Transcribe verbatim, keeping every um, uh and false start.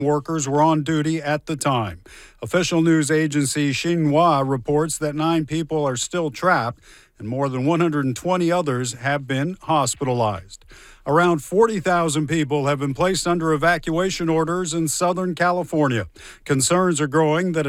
workers were on duty at the time. Official news agency Xinhua reports that nine people are still trapped and more than one hundred twenty others have been hospitalized. Around forty thousand people have been placed under evacuation orders in Southern California. Concerns are growing that